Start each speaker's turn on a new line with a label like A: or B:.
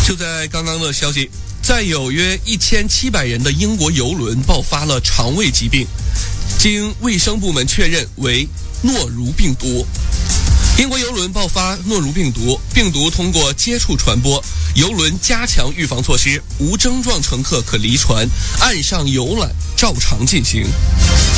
A: 就在刚刚的消息，载有约1700人的英国邮轮爆发了肠胃疾病，经卫生部门确认为诺如病毒。英国邮轮爆发诺如病毒，病毒通过接触传播，邮轮加强预防措施，无症状乘客可离船，岸上游览照常进行。